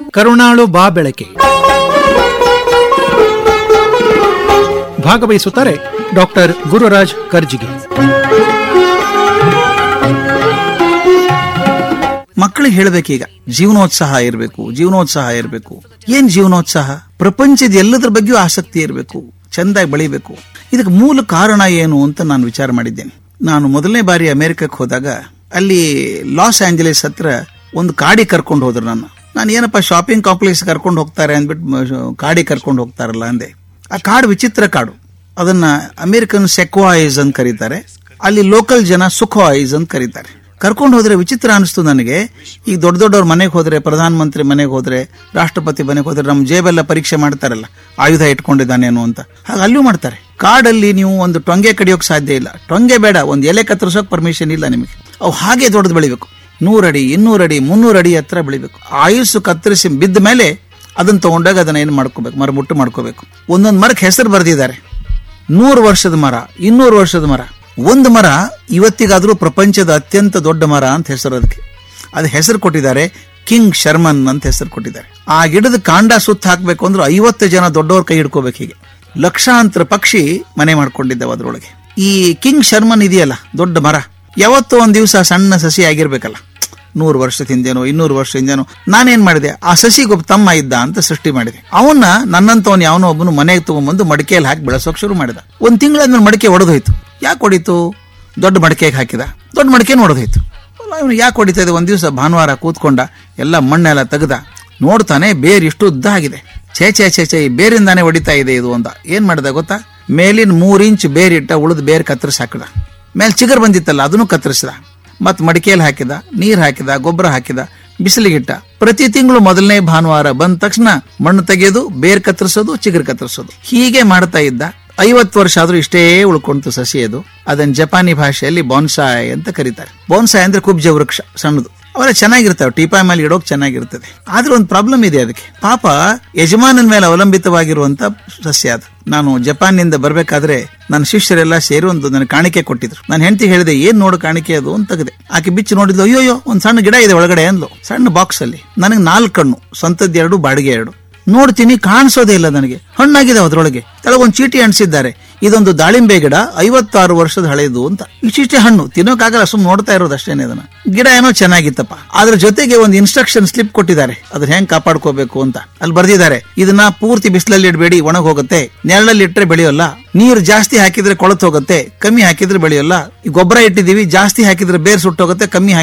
ಕರುಣಾಳು ಬಾ ಬೆಳಕೆ. ಭಾಗವಹಿಸುತ್ತಾರೆ ಡಾಕ್ಟರ್ ಗುರುರಾಜ್ ಕರ್ಜಿಗಿ. ಮಕ್ಕಳಿಗೆ ಹೇಳಬೇಕೀಗ ಜೀವನೋತ್ಸಾಹ ಇರಬೇಕು. ಏನ್ ಜೀವನೋತ್ಸಾಹ? ಪ್ರಪಂಚದ ಎಲ್ಲದರ ಬಗ್ಗೆಯೂ ಆಸಕ್ತಿ ಇರಬೇಕು, ಚಂದಾಗಿ ಬೆಳಿಬೇಕು. ಇದಕ್ಕೆ ಮೂಲ ಕಾರಣ ಏನು ಅಂತ ನಾನು ವಿಚಾರ ಮಾಡಿದ್ದೇನೆ. ನಾನು ಮೊದಲನೇ ಬಾರಿ ಅಮೆರಿಕಕ್ಕೆ ಹೋದಾಗ ಅಲ್ಲಿ ಲಾಸ್ ಆಂಜಲೀಸ್ ಹತ್ರ ಒಂದು ಕಾಡಿ ಕರ್ಕೊಂಡು ಹೋದ್ರು. ನಾನು ಏನಪ್ಪ ಶಾಪಿಂಗ್ ಕಾಂಪ್ಲೆಕ್ಸ್ ಕರ್ಕೊಂಡು ಹೋಗ್ತಾರೆ ಅಂದ್ಬಿಟ್ಟು ಕಾಡಿ ಕರ್ಕೊಂಡು ಹೋಗ್ತಾರಲ್ಲ ಅಂದೆ. ಆ ಕಾಡು ವಿಚಿತ್ರ ಕಾಡು. ಅದನ್ನ ಅಮೆರಿಕನ್ ಸೆಕ್ವಾಯ್ಸ್ ಅಂತ ಕರೀತಾರೆ, ಅಲ್ಲಿ ಲೋಕಲ್ ಜನ ಸುಖವಾಯ್ಸ್ ಅಂತ ಕರೀತಾರೆ. ಕರ್ಕೊಂಡು ಹೋದ್ರೆ ವಿಚಿತ್ರ ಅನಿಸ್ತು ನನಗೆ. ಈಗ ದೊಡ್ಡ ದೊಡ್ಡವ್ರ ಮನೆಗೆ ಹೋದ್ರೆ, ಪ್ರಧಾನ ಮಂತ್ರಿ ಮನೆಗೆ ಹೋದ್ರೆ, ರಾಷ್ಟ್ರಪತಿ ಮನೆಗೆ ಹೋದ್ರೆ ನಮ್ಮ ಜೇಬೆಲ್ಲ ಪರೀಕ್ಷೆ ಮಾಡ್ತಾರಲ್ಲ, ಆಯುಧ ಇಟ್ಕೊಂಡಿದ್ದಾನೇನು ಅಂತ. ಹಾಗೆ ಅಲ್ಲೂ ಮಾಡ್ತಾರೆ. ಕಾಡಲ್ಲಿ ನೀವು ಒಂದು ಟೊಂಗೆ ಕಡಿಯೋಕೆ ಸಾಧ್ಯ ಇಲ್ಲ. ಟೊಂಗೆ ಬೇಡ, ಒಂದು ಎಲೆ ಕತ್ತರಿಸೋಕೆ ಪರ್ಮಿಷನ್ ಇಲ್ಲ ನಿಮಗೆ. ಅವು ಹಾಗೆ ದೊಡ್ಡದು ಬೆಳಿಬೇಕು. 100 ಅಡಿ 200 ಅಡಿ 300 ಅಡಿ ಹತ್ರ ಬೆಳಿಬೇಕು. ಆಯುಸ್ಸು ಕತ್ತರಿಸಿ ಬಿದ್ದ ಮೇಲೆ ಅದನ್ನ ತಗೊಂಡಾಗ ಅದನ್ನ ಏನು ಮಾಡ್ಕೋಬೇಕು, ಮರಮುಟ್ಟು ಮಾಡ್ಕೋಬೇಕು. ಒಂದೊಂದು ಮರಕ್ಕೆ ಹೆಸರು ಬರೆದಿದ್ದಾರೆ. 100 ವರ್ಷದ ಮರ, 200 ವರ್ಷದ ಮರ. ಒಂದು ಮರ ಇವತ್ತಿಗಾದ್ರೂ ಪ್ರಪಂಚದ ಅತ್ಯಂತ ದೊಡ್ಡ ಮರ ಅಂತ ಹೆಸರು ಅದಕ್ಕೆ. ಅದು ಹೆಸರು ಕೊಟ್ಟಿದ್ದಾರೆ ಕಿಂಗ್ ಶರ್ಮನ್ ಅಂತ ಹೆಸರು ಕೊಟ್ಟಿದ್ದಾರೆ. ಆ ಗಿಡದ ಕಾಂಡ ಸುತ್ತ ಹಾಕ್ಬೇಕು ಅಂದ್ರೆ 50 ಜನ ದೊಡ್ಡವ್ರ ಕೈ ಹಿಡ್ಕೋಬೇಕು. ಹೀಗೆ ಲಕ್ಷಾಂತರ ಪಕ್ಷಿ ಮನೆ ಮಾಡ್ಕೊಂಡಿದ್ದಾವೆ ಅದರೊಳಗೆ. ಈ ಕಿಂಗ್ ಶರ್ಮನ್ ಇದೆಯಲ್ಲ ದೊಡ್ಡ ಮರ, ಯಾವತ್ತೋ ಒಂದ್ ದಿವಸ ಸಣ್ಣ ಸಸಿ ಆಗಿರ್ಬೇಕಲ್ಲ, 100 ವರ್ಷದ ಹಿಂದೇನೋ 200 ವರ್ಷ ಹಿಂದೇನೋ. ನಾನೇನ್ ಮಾಡಿದೆ, ಆ ಸಸಿಗೊಬ್ಬ ತಮ್ಮ ಇದ್ದ ಅಂತ ಸೃಷ್ಟಿ ಮಾಡಿದೆ. ಅವನ್ನ ನನ್ನಂತವನ್ ಯಾವನೋ ಒಬ್ಬನು ಮನೆಗೆ ತಗೊಂಡ್ಬಂದು ಮಡಿಕೆಯಲ್ಲಿ ಹಾಕಿ ಬೆಳೆಸೋಕೆ ಶುರು ಮಾಡಿದ. ಒಂದ್ ತಿಂಗಳಾದ್ಮೇಲೆ ಮಡಿಕೆ ಒಡೆದೋಯ್ತು. ಯಾಕೆ ಹೊಡಿತು? ದೊಡ್ಡ ಮಡಿಕೆಗೆ ಹಾಕಿದ, ದೊಡ್ಡ ಮಡಿಕೆನ ಹೊಡೆದೋಯ್ತು. ಇವನು ಯಾಕೆ ಹೊಡಿತಾ ಇದೆ? ಒಂದ್ ದಿವಸ ಭಾನುವಾರ ಕೂತ್ಕೊಂಡ, ಎಲ್ಲ ಮಣ್ಣೆಲ್ಲ ತೆಗೆದ, ನೋಡ್ತಾನೆ ಬೇರ್ ಇಷ್ಟು ಉದ್ದ ಆಗಿದೆ. ಛೇ ಬೇರಿಂದಾನೆ ಹೊಡಿತಾ ಇದೆ ಇದು ಅಂತ. ಏನ್ ಮಾಡಿದ ಗೊತ್ತಾ? ಮೇಲಿನ 3 ಇಂಚ್ ಬೇರಿಟ್ಟ, ಉಳಿದ ಬೇರ್ ಕತ್ತರಿಸಿ ಹಾಕಿದ. ಮೇಲೆ ಚಿಗರ್ ಬಂದಿತ್ತಲ್ಲ ಅದನ್ನು ಕತ್ತರಿಸಿದ. ಮತ್ ಮಡಿಕೆಯಲ್ಲಿ ಹಾಕಿದ, ನೀರ್ ಹಾಕಿದ, ಗೊಬ್ಬರ ಹಾಕಿದ, ಬಿಸಿಲಿಗಿಟ್ಟ. ಪ್ರತಿ ತಿಂಗಳು ಮೊದಲನೇ ಭಾನುವಾರ ಬಂದ ತಕ್ಷಣ ಮಣ್ಣು ತೆಗೆಯೋದು, ಬೇರ್ ಕತ್ತರಿಸೋದು, ಚಿಗುರು ಕತ್ತರಿಸೋದು. ಹೀಗೆ ಮಾಡ್ತಾ ಇದ್ದ. 50 ವರ್ಷ ಆದ್ರೂ ಇಷ್ಟೇ ಉಳ್ಕೊಂತು ಸಸಿ ಅದು. ಅದನ್ನ ಜಪಾನಿ ಭಾಷೆಯಲ್ಲಿ ಬಾನ್ಸಾಯ್ ಅಂತ ಕರೀತಾರೆ. ಬಾನ್ಸಾಯ್ ಅಂದ್ರೆ ಕುಬ್ಜ ವೃಕ್ಷ, ಸಣ್ಣದು. ಅವೆಲ್ಲ ಚೆನ್ನಾಗಿರ್ತವೆ, ಟೀಪಾಯ್ ಮೇಲೆ ಇಡೋಕ್ ಚೆನ್ನಾಗಿರ್ತದೆ. ಆದ್ರೆ ಒಂದು ಪ್ರಾಬ್ಲಮ್ ಇದೆ ಅದಕ್ಕೆ. ಪಾಪ ಯಜಮಾನನ ಮೇಲೆ ಅವಲಂಬಿತವಾಗಿರುವಂತ ಸಸ್ಯ ಅದು. ನಾನು ಜಪಾನ್ನಿಂದ ಬರ್ಬೇಕಾದ್ರೆ ನನ್ನ ಶಿಷ್ಯರೆಲ್ಲ ಸೇರಿ ಒಂದು ನನ್ನ ಕಾಣಿಕೆ ಕೊಟ್ಟಿದ್ರು. ನಾನು ಹೆಂಡತಿ ಹೇಳಿದೆ, ಏನ್ ನೋಡು ಕಾಣಿಕೆ ಅದು ಅಂತ ತೆಗೆದೆ. ಆಕೆ ಬಿಚ್ಚಿ ನೋಡಿದ್ಲು, ಅಯ್ಯೋ ಒಂದ್ ಸಣ್ಣ ಗಿಡ ಇದೆ ಒಳಗಡೆ ಅಂದ್ಲು. ಸಣ್ಣ ಬಾಕ್ಸ್ ಅಲ್ಲಿ. ನನಗೆ 4 ಕಣ್ಣು, ಸ್ವಂತದ್ದು 2, ಬಾಡಿಗೆ 2. ನೋಡ್ತೀನಿ, ಕಾಣಿಸೋದೇ ಇಲ್ಲ ನನಗೆ. ಹಣ್ಣಾಗಿದೆ ಅದ್ರೊಳಗೆ. ಕೆಳಗೊಂದು ಚೀಟಿ ಅಂಟಿಸಿದ್ದಾರೆ, ಇದೊಂದು ದಾಳಿಂಬೆ ಗಿಡ 56 ವರ್ಷದ ಹಳೆಯದು ಅಂತ. ಇಷ್ಟಿಷ್ಟೇ ಹಣ್ಣು, ತಿನ್ನೋಕ್ಕಾಗಲ್ಲ, ಸುಮ್ಮನೆ ನೋಡ್ತಾ ಇರೋದಷ್ಟೇನೆ. ಅದನ್ನ ಗಿಡ ಏನೋ ಚೆನ್ನಾಗಿತ್ತಪ್ಪ. ಅದ್ರ ಜೊತೆಗೆ ಒಂದು ಇನ್ಸ್ಟ್ರಕ್ಷನ್ ಸ್ಲಿಪ್ ಕೊಟ್ಟಿದ್ದಾರೆ, ಅದ್ರ ಹೆಂಗ್ ಕಾಪಾಡ್ಕೋಬೇಕು ಅಂತ. ಅಲ್ಲಿ ಬರ್ದಿದ್ದಾರೆ, ಇದನ್ನ ಪೂರ್ತಿ ಬಿಸಿಲಲ್ಲಿ ಇಡಬೇಡಿ, ಒಣಗ್ ಹೋಗುತ್ತೆ. ನೆರಳಲ್ಲಿ ಇಟ್ಟರೆ ಬೆಳೆಯೋಲ್ಲ. ನೀರು ಜಾಸ್ತಿ ಹಾಕಿದ್ರೆ ಕೊಳತು ಹೋಗುತ್ತೆ, ಕಮ್ಮಿ ಹಾಕಿದ್ರೆ ಬೆಳೆಯೋಲ್ಲ. ಈ ಗೊಬ್ಬರ ಇಟ್ಟಿದೀವಿ, ಜಾಸ್ತಿ ಹಾಕಿದ್ರೆ ಬೇರ್ ಸುಟ್ಟೋಗುತ್ತೆ, ಕಮ್ಮಿ